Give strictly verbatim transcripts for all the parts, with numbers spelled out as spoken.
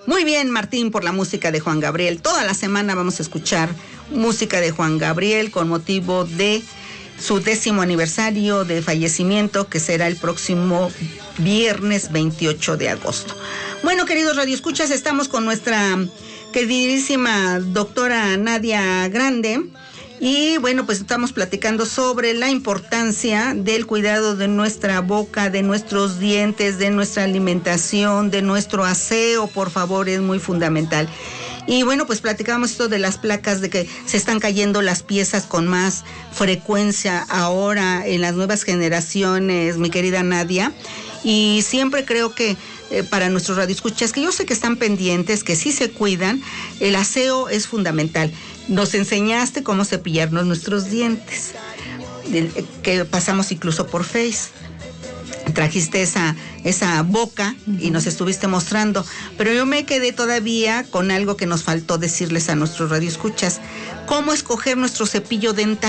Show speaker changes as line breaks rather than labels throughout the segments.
Muy bien, Martín, por la música de Juan Gabriel. Toda la semana vamos a escuchar música de Juan Gabriel con motivo de su décimo aniversario de fallecimiento, que será el próximo viernes veintiocho de agosto. Bueno, queridos radioescuchas, estamos con nuestra queridísima doctora Nadia Grande. Y bueno, pues estamos platicando sobre la importancia del cuidado de nuestra boca, de nuestros dientes, de nuestra alimentación, de nuestro aseo, por favor, es muy fundamental. Y bueno, pues platicamos esto de las placas, de que se están cayendo las piezas con más frecuencia ahora en las nuevas generaciones, mi querida Nadia. Y siempre creo que eh, para nuestros radioescuchas, que yo sé que están pendientes, que sí se cuidan, el aseo es fundamental. Nos enseñaste cómo cepillarnos nuestros dientes, que pasamos incluso por Face. Trajiste esa, esa boca y nos estuviste mostrando, pero yo me quedé todavía con algo que nos faltó decirles a nuestros radioescuchas: cómo escoger nuestro cepillo dental.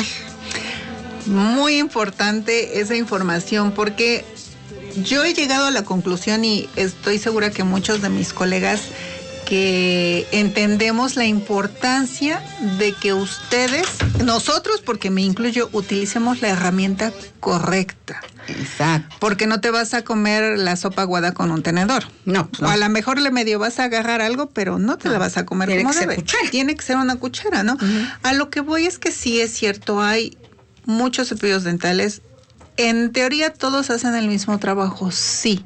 Muy importante esa información, porque yo he llegado a la conclusión, y estoy segura que muchos de mis colegas que entendemos la importancia de que ustedes, nosotros, porque me incluyo, utilicemos la herramienta correcta.
Exacto.
Porque no te vas a comer la sopa aguada con un tenedor.
No, no.
O a lo mejor le medio vas a agarrar algo, pero no te no. la vas a comer
Tiene
como
que
debe.
ser cuchara.
Tiene que ser una cuchara, ¿no? Uh-huh. A lo que voy es que sí es cierto, hay muchos cepillos dentales. En teoría todos hacen el mismo trabajo, sí.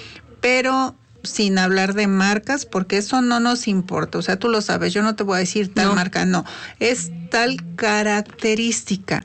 Pero sin hablar de marcas, porque eso no nos importa. O sea, tú lo sabes, yo no te voy a decir tal no. marca, no. Es tal característica.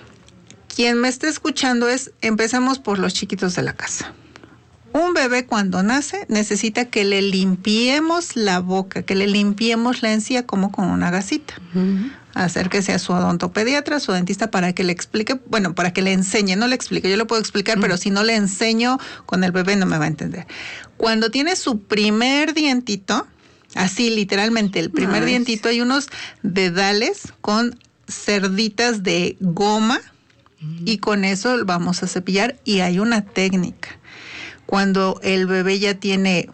Quien me esté escuchando es, empecemos por los chiquitos de la casa. Un bebé cuando nace necesita que le limpiemos la boca, que le limpiemos la encía como con una gasita. Uh-huh. Acérquese a su odontopediatra, a su dentista, para que le explique, bueno, para que le enseñe, no le explique, yo le puedo explicar, uh-huh. pero si no le enseño con el bebé no me va a entender. Cuando tiene su primer dientito, así literalmente el primer nice. dientito, hay unos dedales con cerditas de goma, uh-huh. y con eso vamos a cepillar, y hay una técnica. Cuando el bebé ya tiene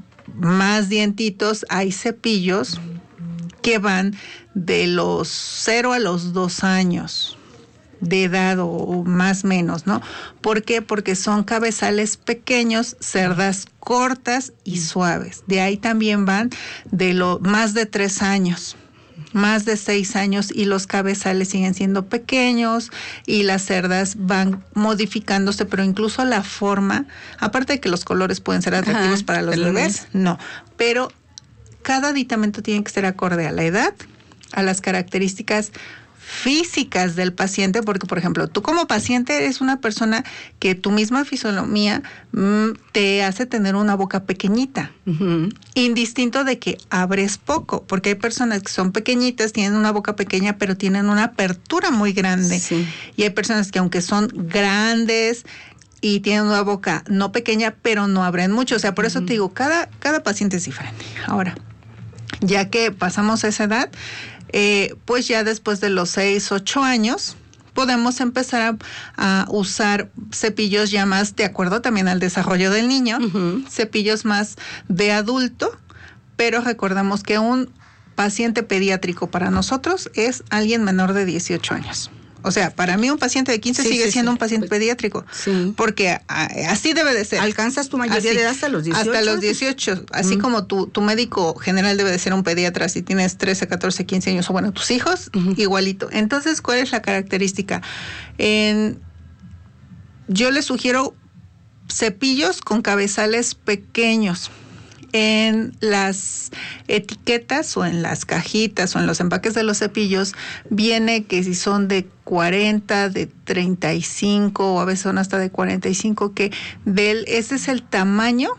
más dientitos, hay cepillos que van de los cero a los dos años de edad o más o menos, ¿no? ¿Por qué? Porque son cabezales pequeños, cerdas cortas y suaves. De ahí también van de lo más de tres años, más de seis años, y los cabezales siguen siendo pequeños y las cerdas van modificándose, pero incluso la forma, aparte de que los colores pueden ser atractivos Ajá, para los bebés, no, pero cada aditamento tiene que ser acorde a la edad, a las características físicas del paciente, porque, por ejemplo, tú como paciente eres una persona que tu misma fisonomía mmm, te hace tener una boca pequeñita, uh-huh. indistinto de que abres poco, porque hay personas que son pequeñitas, tienen una boca pequeña, pero tienen una apertura muy grande, sí. y hay personas que aunque son grandes y tienen una boca no pequeña, pero no abren mucho, o sea, por uh-huh. eso te digo, cada, cada paciente es diferente. Ahora, ya que pasamos a esa edad, eh, pues ya después de los seis, ocho años, podemos empezar a, a usar cepillos ya más de acuerdo también al desarrollo del niño, uh-huh. cepillos más de adulto, pero recordemos que un paciente pediátrico para nosotros es alguien menor de dieciocho años. O sea, para mí un paciente de quince sí, sigue sí, siendo sí. un paciente pediátrico. Sí. Porque a, así debe de ser.
¿Alcanzas tu mayoría
así,
de edad hasta los dieciocho?
Hasta los dieciocho. Así mm. como tu, tu médico general debe de ser un pediatra si tienes trece, catorce, quince años. O bueno, tus hijos, uh-huh. igualito. Entonces, ¿cuál es la característica? En, yo les sugiero cepillos con cabezales pequeños. En las etiquetas o en las cajitas o en los empaques de los cepillos viene que si son de cuarenta, de treinta y cinco o a veces son hasta de cuarenta y cinco, que del ese es el tamaño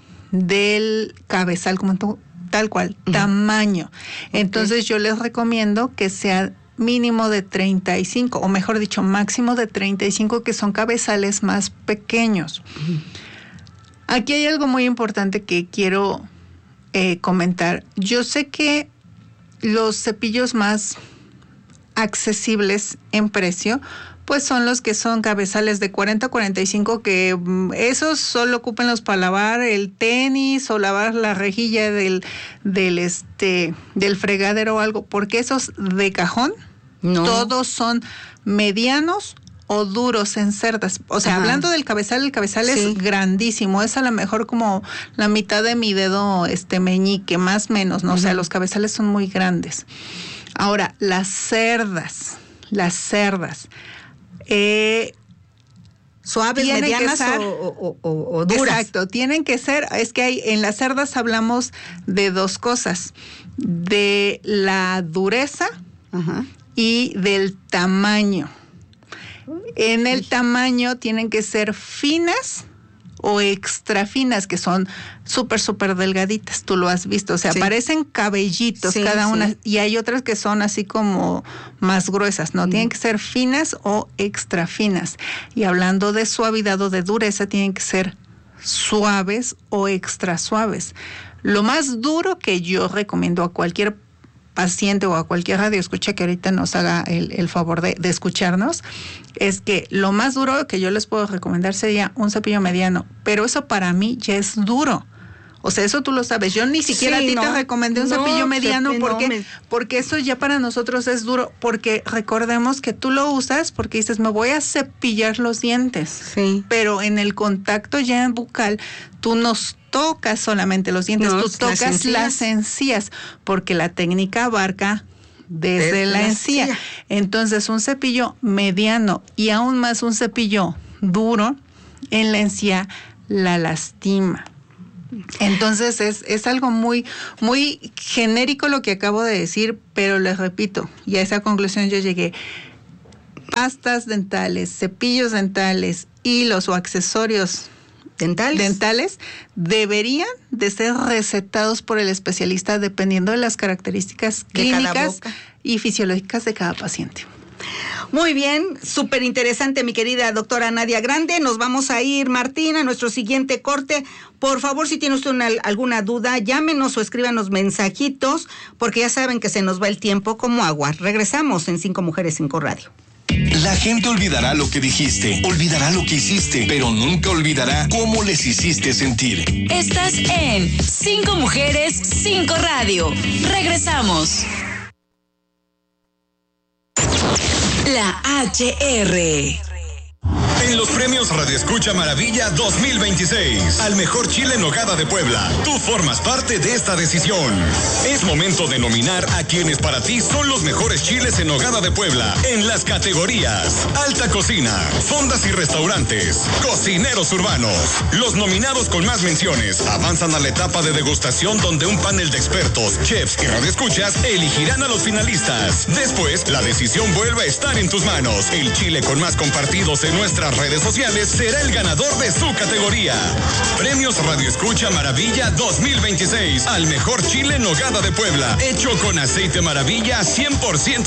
del cabezal, como tú, tal cual, uh-huh. tamaño. Entonces okay. yo les recomiendo que sea mínimo de treinta y cinco, o mejor dicho, máximo de treinta y cinco, que son cabezales más pequeños. Uh-huh. Aquí hay algo muy importante que quiero eh, comentar. Yo sé que los cepillos más accesibles en precio Pues son los que son cabezales de cuarenta a cuarenta y cinco, que mm, esos solo ocupenlos para lavar el tenis o lavar la rejilla del, del, este, del fregadero o algo, porque esos de cajón, no. Todos son medianos o duros en cerdas. O sea, ajá, hablando del cabezal, el cabezal sí. es grandísimo, es a lo mejor como la mitad de mi dedo este meñique, más o menos, ¿no? Uh-huh. O sea, los cabezales son muy grandes. Ahora, las cerdas, las cerdas, eh,
suaves, medianas ser, o, o, o, o duras.
Exacto, tienen que ser, es que hay, en las cerdas hablamos de dos cosas, de la dureza, ajá, y del tamaño. En el tamaño tienen que ser finas o extra finas, que son súper, súper delgaditas. Tú lo has visto. O sea, sí. parecen cabellitos sí, cada una. Sí. Y hay otras que son así como más gruesas. No, mm. tienen que ser finas o extra finas. Y hablando de suavidad o de dureza, tienen que ser suaves o extra suaves. Lo más duro que yo recomiendo a cualquier paciente o a cualquier radioescucha que ahorita nos haga el, el favor de, de escucharnos, es que lo más duro que yo les puedo recomendar sería un cepillo mediano, pero eso para mí ya es duro. O sea, eso tú lo sabes. Yo ni siquiera sí, a ti no, te recomendé un no, cepillo mediano cepi, porque, no me... porque eso ya para nosotros es duro, porque recordemos que tú lo usas porque dices, me voy a cepillar los dientes, sí. pero en el contacto ya bucal tú nos tocas solamente los dientes, no, tú tocas las encías. las encías, porque la técnica abarca desde, desde la, la encía. encía. Entonces, un cepillo mediano y aún más un cepillo duro en la encía la lastima. Entonces es, es algo muy, muy genérico lo que acabo de decir, pero les repito, y a esa conclusión yo llegué. Pastas dentales, cepillos dentales, hilos o accesorios dentales, dentales debrían de ser recetados por el especialista dependiendo de las características clínicas y fisiológicas de cada paciente.
Muy bien, súper interesante, mi querida doctora Nadia Grande. Nos vamos a ir, Martín, a nuestro siguiente corte. Por favor, si tiene usted una, alguna duda, llámenos o escríbanos mensajitos, porque ya saben que se nos va el tiempo como agua. Regresamos en Cinco Mujeres, Cinco Radio.
La gente olvidará lo que dijiste, olvidará lo que hiciste, pero nunca olvidará cómo les hiciste sentir.
Estás en Cinco Mujeres, Cinco Radio. Regresamos. La H R.
En los premios Radio Escucha Maravilla dos mil veintiséis, al mejor chile en nogada de Puebla, tú formas parte de esta decisión. Es momento de nominar a quienes para ti son los mejores chiles en nogada de Puebla en las categorías Alta Cocina, Fondas y Restaurantes, Cocineros Urbanos. Los nominados con más menciones avanzan a la etapa de degustación, donde un panel de expertos, chefs y radioescuchas elegirán a los finalistas. Después, la decisión vuelve a estar en tus manos. El chile con más compartidos en nuestras redes sociales será el ganador de su categoría. Premios Radio Escucha Maravilla dos mil veintiséis al mejor chile en nogada de Puebla, hecho con aceite Maravilla cien por ciento